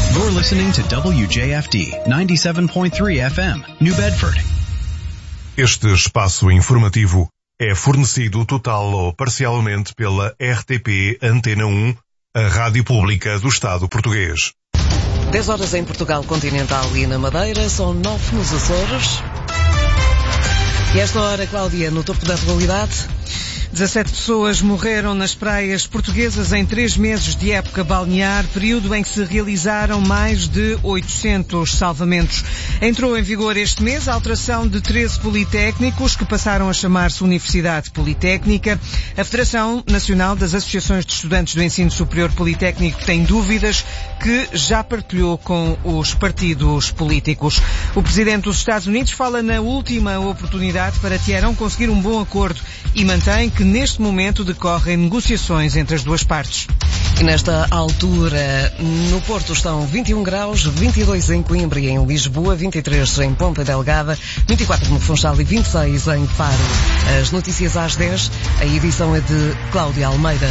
You're listening to WJFD 97.3 FM, New Bedford. Este espaço informativo é fornecido total ou parcialmente pela RTP Antena 1, a rádio pública do Estado português. 10 horas em Portugal continental e na Madeira, são 9 nos Açores. E esta hora, Cláudia, no topo da atualidade. 17 pessoas morreram nas praias portuguesas em 3 meses de época balnear, período em que se realizaram mais de 800 salvamentos. Entrou em vigor este mês a alteração de 13 politécnicos, que passaram a chamar-se Universidade Politécnica. A Federação Nacional das Associações de Estudantes do Ensino Superior Politécnico tem dúvidas que já partilhou com os partidos políticos. O Presidente dos Estados Unidos fala na última oportunidade para Teherão conseguir um bom acordo e mantém que neste momento decorrem negociações entre as duas partes. E nesta altura, no Porto estão 21 graus, 22 em Coimbra e em Lisboa, 23 em Ponta Delgada, 24 no Funchal e 26 em Faro. As notícias às 10, a edição é de Cláudia Almeida.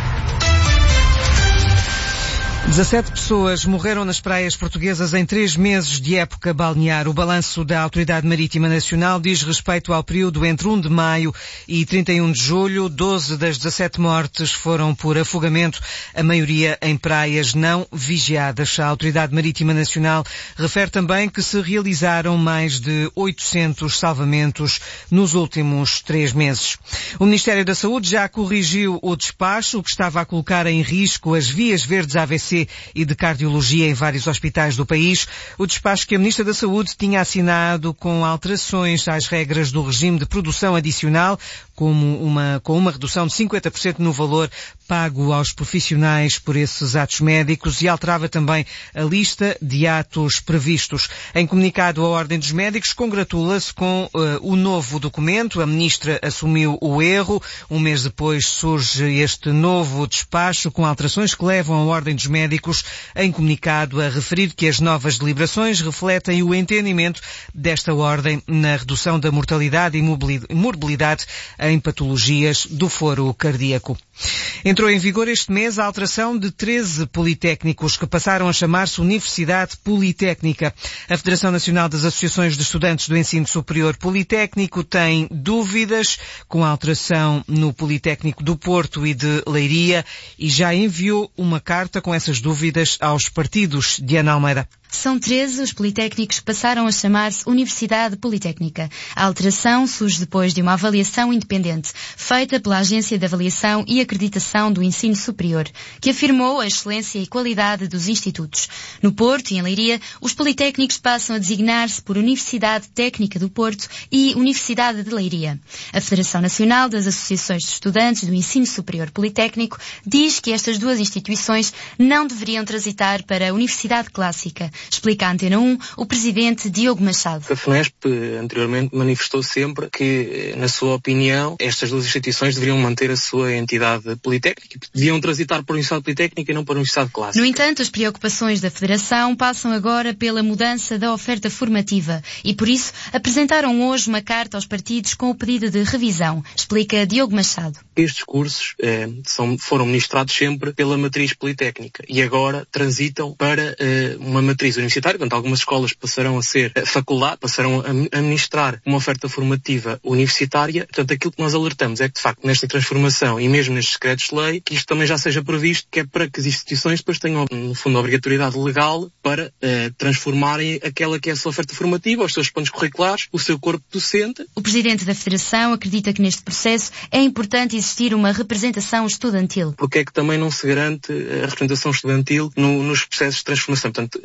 17 pessoas morreram nas praias portuguesas em 3 meses de época balnear. O balanço da Autoridade Marítima Nacional diz respeito ao período entre 1 de maio e 31 de julho. 12 das 17 mortes foram por afogamento, a maioria em praias não vigiadas. A Autoridade Marítima Nacional refere também que se realizaram mais de 800 salvamentos nos últimos 3 meses. O Ministério da Saúde já corrigiu o despacho, que estava a colocar em risco as vias verdes AVC e de cardiologia em vários hospitais do país. O despacho que a Ministra da Saúde tinha assinado com alterações às regras do regime de produção adicional, com uma redução de 50% no valor pago aos profissionais por esses atos médicos, e alterava também a lista de atos previstos. Em comunicado, a Ordem dos Médicos congratula-se com o novo documento. A Ministra assumiu o erro. Um mês depois surge este novo despacho com alterações que levam a Ordem dos Médicos, em comunicado, a referir que as novas deliberações refletem o entendimento desta Ordem na redução da mortalidade e morbilidade em patologias do foro cardíaco. Entrou em vigor este mês a alteração de 13 politécnicos, que passaram a chamar-se Universidade Politécnica. A Federação Nacional das Associações de Estudantes do Ensino Superior Politécnico tem dúvidas com a alteração no Politécnico do Porto e de Leiria e já enviou uma carta com essas dúvidas aos partidos. Diana Almeida. São 13 os politécnicos que passaram a chamar-se Universidade Politécnica. A alteração surge depois de uma avaliação independente, feita pela Agência de Avaliação e Acreditação do Ensino Superior, que afirmou a excelência e qualidade dos institutos. No Porto e em Leiria, os politécnicos passam a designar-se por Universidade Técnica do Porto e Universidade de Leiria. A Federação Nacional das Associações de Estudantes do Ensino Superior Politécnico diz que estas duas instituições não deveriam transitar para a Universidade Clássica. Explica à Antena 1 o presidente Diogo Machado. A FNESP anteriormente manifestou sempre que, na sua opinião, estas duas instituições deveriam manter a sua entidade politécnica, deviam transitar para a Universidade Politécnica e não para a Universidade Clássica. No entanto, as preocupações da Federação passam agora pela mudança da oferta formativa e, por isso, apresentaram hoje uma carta aos partidos com o pedido de revisão. Explica Diogo Machado. Estes cursos foram ministrados sempre pela matriz politécnica e agora transitam para uma matriz universitária. Portanto, algumas escolas passarão a ser faculdade, passarão a ministrar uma oferta formativa universitária. Portanto, aquilo que nós alertamos é que, de facto, nesta transformação e mesmo nestes decretos de lei, que isto também já seja previsto, que é para que as instituições depois tenham, no fundo, a obrigatoriedade legal para transformarem aquela que é a sua oferta formativa, os seus planos curriculares, o seu corpo docente. O presidente da Federação acredita que neste processo é importante existir uma representação estudantil. Porque é que também não se garante a representação estudantil nos processos de transformação? Portanto,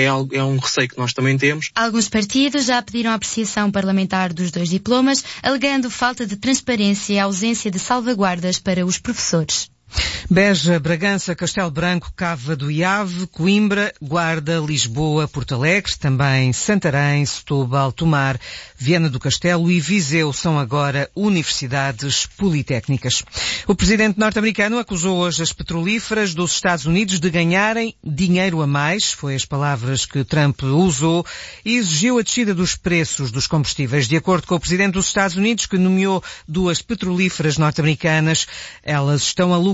é um receio que nós também temos. Alguns partidos já pediram a apreciação parlamentar dos 2 diplomas, alegando falta de transparência e ausência de salvaguardas para os professores. Beja, Bragança, Castelo Branco, Cava do Iave, Coimbra, Guarda, Lisboa, Porto Alegre, também Santarém, Setúbal, Tomar, Viana do Castelo e Viseu são agora universidades politécnicas. O presidente norte-americano acusou hoje as petrolíferas dos Estados Unidos de ganharem dinheiro a mais, foi as palavras que Trump usou, e exigiu a descida dos preços dos combustíveis. De acordo com o presidente dos Estados Unidos, que nomeou 2 petrolíferas norte-americanas, elas estão a lucrar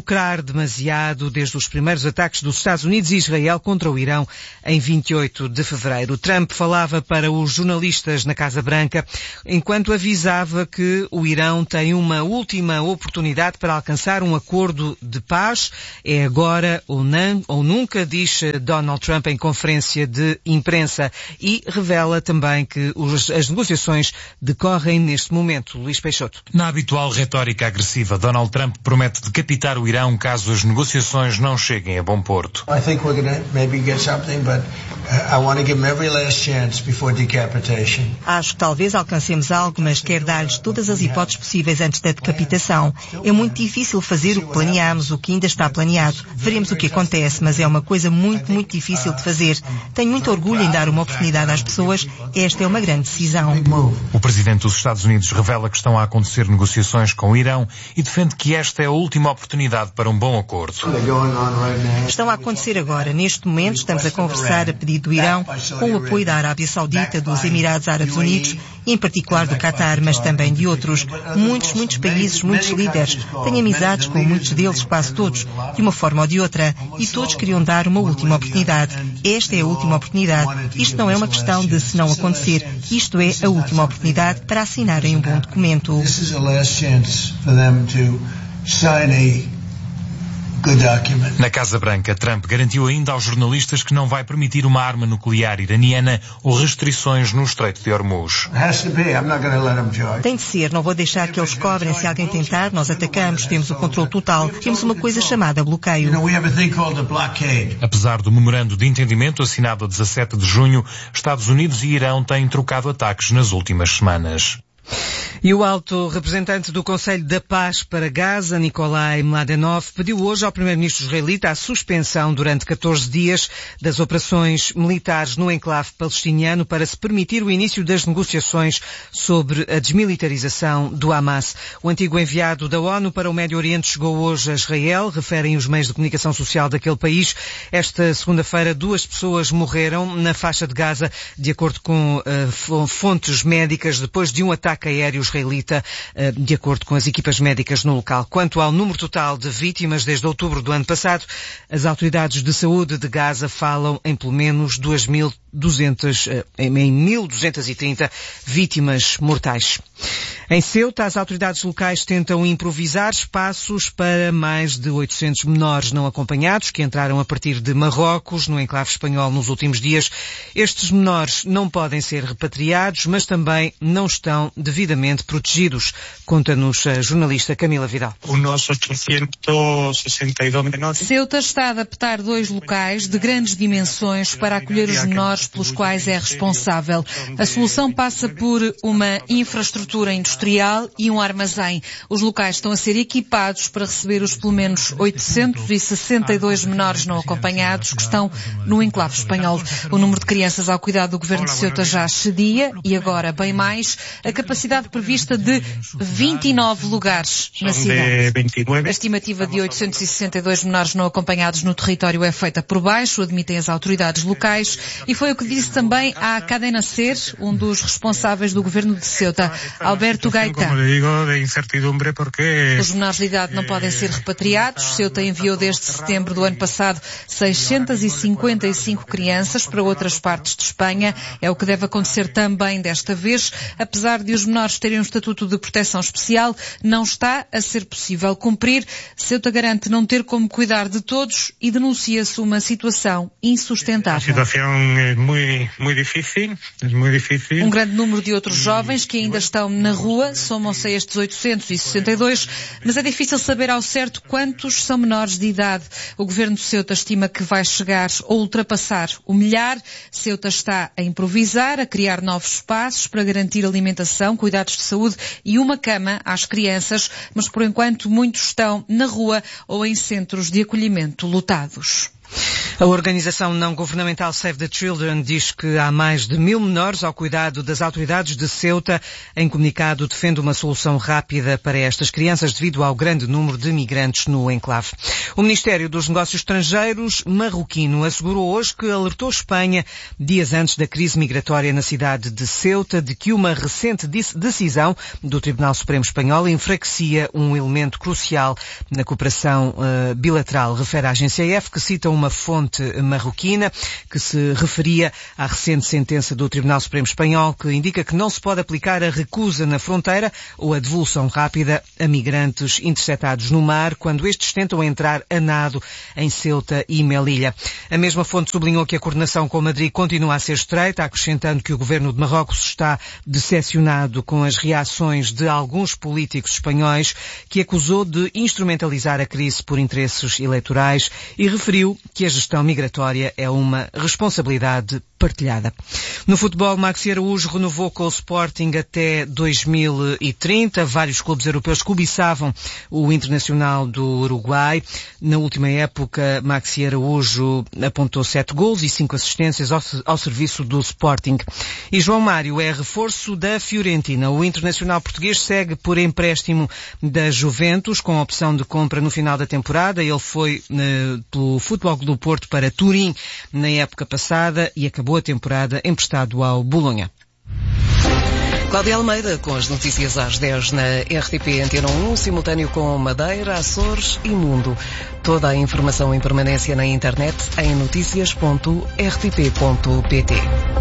lucrar demasiado desde os primeiros ataques dos Estados Unidos e Israel contra o Irão em 28 de fevereiro. Trump falava para os jornalistas na Casa Branca enquanto avisava que o Irão tem uma última oportunidade para alcançar um acordo de paz. É agora ou nunca, diz Donald Trump em conferência de imprensa, e revela também que as negociações decorrem neste momento. Luís Peixoto. Na habitual retórica agressiva, Donald Trump promete decapitar o Irão caso as negociações não cheguem a bom porto. I think we're going to maybe get something, but I want to give them every last chance before decapitation. Acho que talvez alcancemos algo, mas quero dar-lhes todas as hipóteses possíveis antes da decapitação. É muito difícil fazer o que planeámos, o que ainda está planeado. Veremos o que acontece, mas é uma coisa muito, muito difícil de fazer. Tenho muito orgulho em dar uma oportunidade às pessoas. Esta é uma grande decisão. O presidente dos Estados Unidos revela que estão a acontecer negociações com o Irão e defende que esta é a última oportunidade para um bom acordo. Estão a acontecer agora. Neste momento estamos a conversar a pedido do Irão, com o apoio da Arábia Saudita, dos Emirados Árabes Unidos, e em particular do Qatar, mas também de outros. Muitos países, muitos líderes. Tenho amizades com muitos deles, quase todos, de uma forma ou de outra, e todos queriam dar uma última oportunidade. Esta é a última oportunidade. Isto não é uma questão de se não acontecer. Isto é a última oportunidade para assinarem um bom documento. Na Casa Branca, Trump garantiu ainda aos jornalistas que não vai permitir uma arma nuclear iraniana ou restrições no Estreito de Hormuz. Tem de ser, não vou deixar que eles cobrem. Se alguém tentar, nós atacamos, temos o controle total. Temos uma coisa chamada bloqueio. Apesar do memorando de entendimento assinado a 17 de junho, Estados Unidos e Irão têm trocado ataques nas últimas semanas. E o alto representante do Conselho da Paz para Gaza, Nikolai Mladenov, pediu hoje ao primeiro-ministro israelita a suspensão durante 14 dias das operações militares no enclave palestiniano para se permitir o início das negociações sobre a desmilitarização do Hamas. O antigo enviado da ONU para o Médio Oriente chegou hoje a Israel, referem os meios de comunicação social daquele país. Esta segunda-feira, 2 pessoas morreram na faixa de Gaza, de acordo com fontes médicas, depois de um ataque aéreo israelita, de acordo com as equipas médicas no local. Quanto ao número total de vítimas desde outubro do ano passado, as autoridades de saúde de Gaza falam em pelo menos 1.230 vítimas mortais. Em Ceuta, as autoridades locais tentam improvisar espaços para mais de 800 menores não acompanhados que entraram a partir de Marrocos no enclave espanhol nos últimos dias. Estes menores não podem ser repatriados, mas também não estão devidamente protegidos, conta-nos a jornalista Camila Vidal. Unos 862 menores. Ceuta está a adaptar 2 locais de grandes dimensões para acolher os menores pelos quais é responsável. A solução passa por uma infraestrutura industrial e um armazém. Os locais estão a ser equipados para receber os pelo menos 862 menores não acompanhados que estão no enclave espanhol. O número de crianças ao cuidado do governo de Ceuta já excedia e agora bem mais a capacidade prevista de 29 lugares na cidade. A estimativa de 862 menores não acompanhados no território é feita por baixo, admitem as autoridades locais, e foi o que disse também à Cadena Ser, um dos responsáveis do governo de Ceuta, Alberto Gaitán. Os menores de idade não podem ser repatriados. Ceuta enviou desde setembro do ano passado 655 crianças para outras partes de Espanha. É o que deve acontecer também desta vez. Apesar de os menores terem um estatuto de proteção especial, não está a ser possível cumprir. Ceuta garante não ter como cuidar de todos e denuncia-se uma situação insustentável. A situação é muito difícil. Um grande número de outros jovens que ainda estão na rua somam-se a estes 862, mas é difícil saber ao certo quantos são menores de idade. O governo de Ceuta estima que vai chegar ou ultrapassar o milhar. Ceuta está a improvisar, a criar novos espaços para garantir alimentação, cuidados de saúde e uma cama às crianças, mas por enquanto muitos estão na rua ou em centros de acolhimento lotados. A organização não-governamental Save the Children diz que há mais de 1000 menores ao cuidado das autoridades de Ceuta. Em comunicado, defende uma solução rápida para estas crianças devido ao grande número de migrantes no enclave. O Ministério dos Negócios Estrangeiros marroquino assegurou hoje que alertou Espanha, dias antes da crise migratória na cidade de Ceuta, de que uma recente decisão do Tribunal Supremo Espanhol enfraquecia um elemento crucial na cooperação bilateral. Refere a agência EF, que cita uma fonte marroquina que se referia à recente sentença do Tribunal Supremo Espanhol, que indica que não se pode aplicar a recusa na fronteira ou a devolução rápida a migrantes interceptados no mar quando estes tentam entrar a nado em Ceuta e Melilla. A mesma fonte sublinhou que a coordenação com Madrid continua a ser estreita, acrescentando que o governo de Marrocos está decepcionado com as reações de alguns políticos espanhóis, que acusou de instrumentalizar a crise por interesses eleitorais e referiu que a gestão migratória é uma responsabilidade partilhada. No futebol, Maxi Araújo renovou com o Sporting até 2030. Vários clubes europeus cobiçavam o Internacional do Uruguai. Na última época, Maxi Araújo apontou 7 golos e 5 assistências ao serviço do Sporting. E João Mário é reforço da Fiorentina. O Internacional português segue por empréstimo da Juventus, com a opção de compra no final da temporada. Ele foi pelo Futebol Clube do Porto para Turim na época passada e acabou a temporada emprestado ao Bolonha. Cláudia Almeida com as notícias às 10 na RTP Antena 1, simultâneo com Madeira, Açores e Mundo. Toda a informação em permanência na internet em noticias.rtp.pt.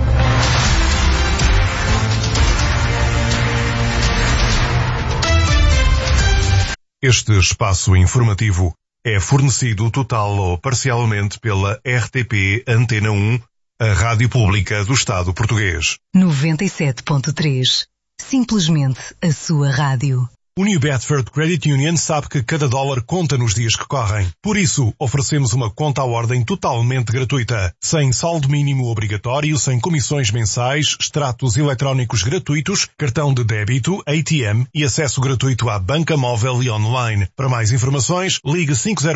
Este espaço informativo é fornecido total ou parcialmente pela RTP Antena 1, a Rádio Pública do Estado Português. 97.3. Simplesmente a sua rádio. O New Bedford Credit Union sabe que cada dólar conta nos dias que correm. Por isso, oferecemos uma conta à ordem totalmente gratuita, sem saldo mínimo obrigatório, sem comissões mensais, extratos eletrónicos gratuitos, cartão de débito, ATM e acesso gratuito à banca móvel e online. Para mais informações, ligue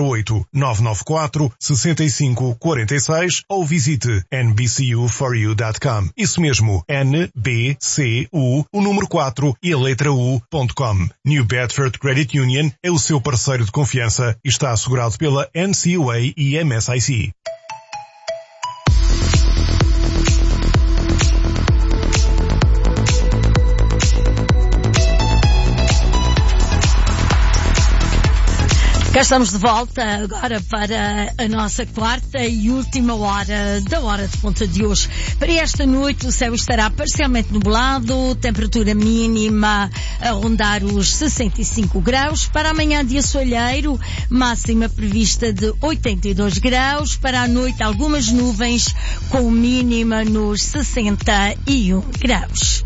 508-994-6546 ou visite nbcu4u.com. Isso mesmo, NBCU, o número 4 e a letra U.com. New Bedford Credit Union é o seu parceiro de confiança e está assegurado pela NCUA e MSIC. Cá estamos de volta agora para a nossa quarta e última hora da hora de ponta de hoje. Para esta noite o céu estará parcialmente nublado, temperatura mínima a rondar os 65 graus. Para amanhã, dia soalheiro, máxima prevista de 82 graus. Para a noite, algumas nuvens com mínima nos 61 graus.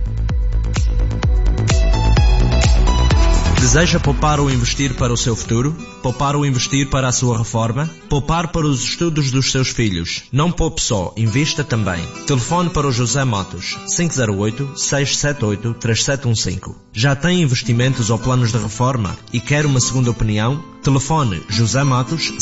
Deseja poupar ou investir para o seu futuro? Poupar ou investir para a sua reforma? Poupar para os estudos dos seus filhos? Não poupe só, invista também. Telefone para o José Matos, 508-678-3715. Já tem investimentos ou planos de reforma e quer uma segunda opinião? Telefone José Matos,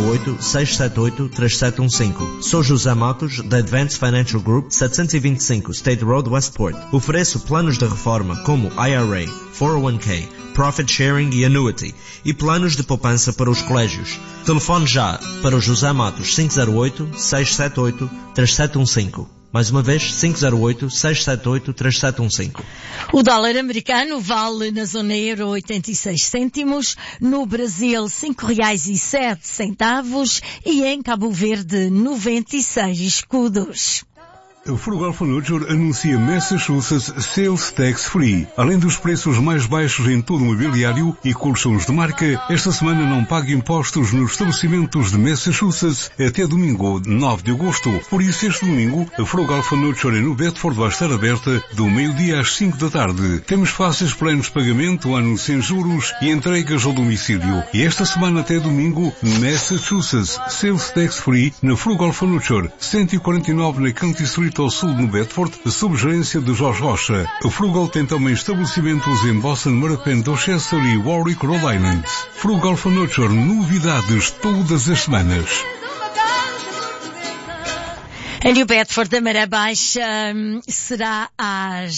508-678-3715. Sou José Matos, da Advanced Financial Group, 725 State Road, Westport. Ofereço planos de reforma como IRA, 401k, Profit Sharing e Annuity, e planos de poupança para os colégios. Telefone já para o José Matos, 508-678-3715. Mais uma vez, 508-678-3715. O dólar americano vale na zona euro 86 cêntimos, no Brasil R$5,07 e em Cabo Verde 96 escudos. A Frugal Furniture anuncia Massachusetts Sales Tax Free. Além dos preços mais baixos em todo o mobiliário e colchões de marca, esta semana não pague impostos nos estabelecimentos de Massachusetts até domingo, 9 de agosto. Por isso, este domingo, a Frugal Furniture no Bedford vai estar aberta do meio-dia às 5 da tarde. Temos fáceis planos de pagamento, anos sem juros e entregas ao domicílio. E esta semana até domingo, Massachusetts Sales Tax Free na Frugal Furniture, 149 na County Street ao sul no Bedford, sob gerência de Jorge Rocha. A Frugal tem também estabelecimentos em Boston, Mattapan, Dorchester e Warwick, Rhode Island. Frugal Furniture, novidades todas as semanas. A New Bedford da Maré Baixa será às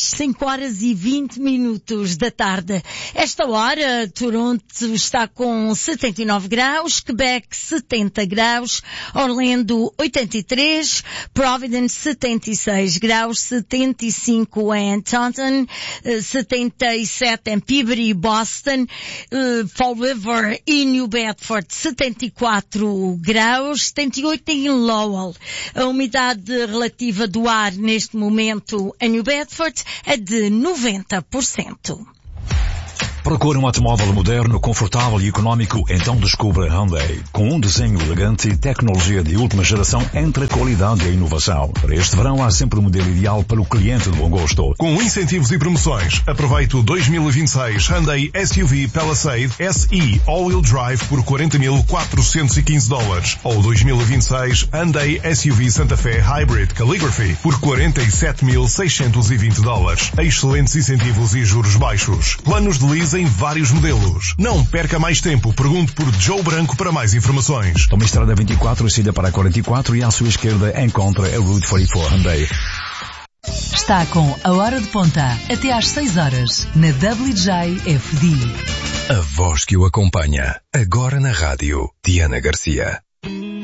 5h20 da tarde. Esta hora, Toronto está com 79 graus, Quebec 70 graus, Orlando 83, Providence 76 graus, 75 em Taunton, 77 em Peabody e Boston, Fall River e New Bedford 74 graus, 78 em Lowell. A umidade relativa do ar neste momento em New Bedford é de 90%. Procura um automóvel moderno, confortável e económico? Então descubra Hyundai. Com um desenho elegante e tecnologia de última geração entre a qualidade e a inovação. Para este verão há sempre o modelo ideal para o cliente de bom gosto. Com incentivos e promoções, aproveite o 2026 Hyundai SUV Palisade SE All-Wheel Drive por $40.415 ou 2026 Hyundai SUV Santa Fe Hybrid Calligraphy por $47.620. Excelentes incentivos e juros baixos. Planos de lease em vários modelos. Não perca mais tempo. Pergunte por Joe Branco para mais informações. Tome a estrada 24, siga para a 44 e à sua esquerda encontra a Route 44 Hyundai. Está com a Hora de Ponta até às 6h na WJFD. A voz que o acompanha agora na rádio, Diana Garcia.